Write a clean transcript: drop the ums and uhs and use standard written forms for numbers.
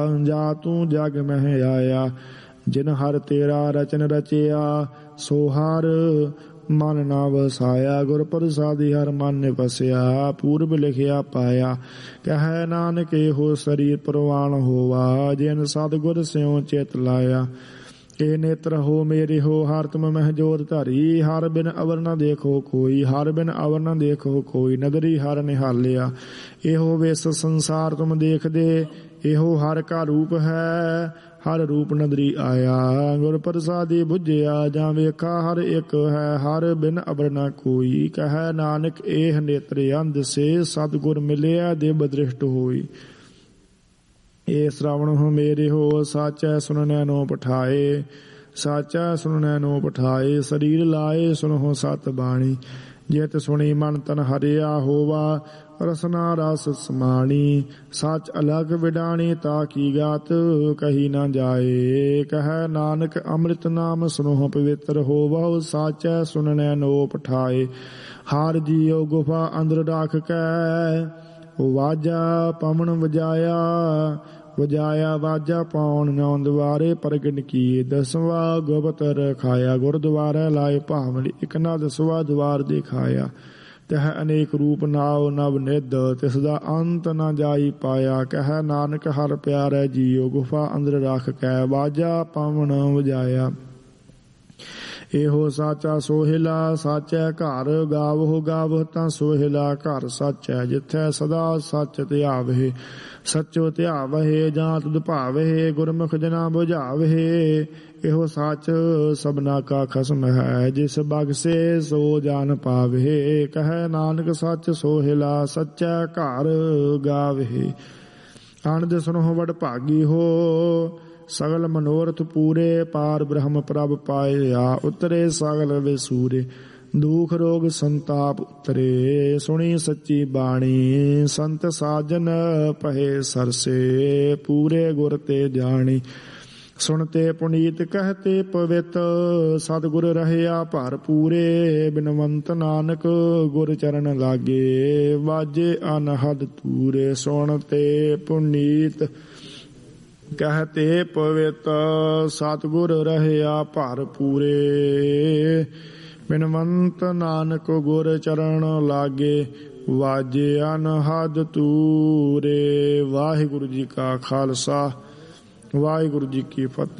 जा तू जग मह आया, जिन हर तेरा रचन रचिया, सो हर मन ना वसाया। गुर प्रसादी हर मन ने बसिया, पूर्व लिखिया पाया। कह नानक हो शरीर प्रवान होवा, जिन सतगुर स्यों चित लाया। ए नेत्र हो मेरे हो हर तुम मह जोत धरी, हर बिन अवर न देखो कोई, हर बिन अवर न देखो कोई। नदरी हर निहालिया, एहो विस संसार तुम देख दे, एहो हर का रूप है, हर रूप नदरी आया। गुर प्रसादी बुझिया, जा वेखा हर एक है, हर बिन अवर न कोई। कह नानक एह नेत्र अंध से, सतगुर मिलिया दिव्य दृष्ट होई। ए श्रवण हो मेरे हो, साचै सुननै नो पठाए, साचै सुननै नो पठाए। शरीर लाए सुनहो सत बाणी, जित सुनी मन तन हरिया होवा, रसना रस समाणी। सच अलग विडाणी, ताकी गात कही न जाए। कह नानक अमृत नाम सुनहो पवित्र होवा, साचै सुननै नो पठाए। हार जियो गुफा अंदर राख कै, वाजा पवन वजाया, वजाया वाजा पाउन नौ द्वारे, परगट किए दसवा गुप्त रखाया। गुरद्वारा लाए भावली, एक ना दसवा द्वार दिखाया। तह अनेक रूप नाव नव निध, तिसदा अंत न जाई पाया। कह नानक हर प्यारे जियो, गुफा अंदर रख कै, वाजा पवन वजाया। एहो साचा सोहिला, साचै घर गावो गावो तां सोहिला। घर साचै जिथै सदा सच ध्यावहे, सचो ध्यावहे जां तुध भावहे। गुरमुख जना बुझावहे, एहो सच सबना का खसम है, जिस बगसे सो जान पावहे। कह नानक सच सोहिला, सच्चै घर गावहे। आनंद सुनहो वड भागी हो, सगल मनोरथ पूरे। पार ब्रह्म प्रभ पाया, उतरे सगल विसूरे। दुख रोग संताप उतरे, सुनी सच्ची बाणी। संत साजन पहे सरसे, पूरे गुर ते जानी। सुनते पुनीत कहते पवित, सतगुर रहया भर पूरे। बिनवंत नानक गुर चरण लागे, वाजे अनहद तूरे। सुनते पुनीत कहते पवित, सतगुर रहया भर पूरे। बिनवंत नानक गुर चरण लागे, वाजे अनहद तूरे। वाहिगुरु जी का खालसा, वाहिगुरु जी की फतेह।